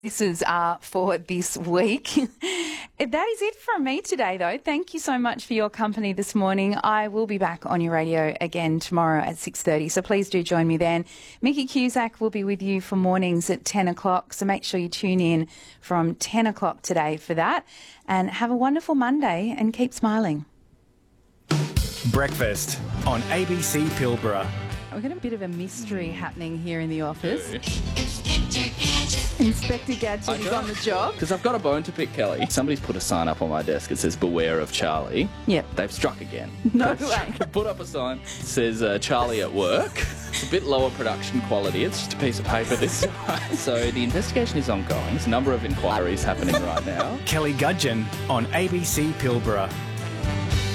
This is for this week. That is it from me today, though. Thank you so much for your company this morning. I will be back on your radio again tomorrow at 6:30, so please do join me then. Mickey Cusack will be with you for mornings at 10 o'clock, so make sure you tune in from 10 o'clock today for that. And have a wonderful Monday and keep smiling. Breakfast on ABC Pilbara. We've got a bit of a mystery happening here in the office. Inspector Gadget is on the job. Because I've got a bone to pick, Kelly. Somebody's put a sign up on my desk that says, "Beware of Charlie." Yep. They've struck again. No way. Put up a sign that says, "Charlie at work." It's a bit lower production quality. It's just a piece of paper this time. So the investigation is ongoing. There's a number of inquiries happening right now. Kelly Gudgeon on ABC Pilbara.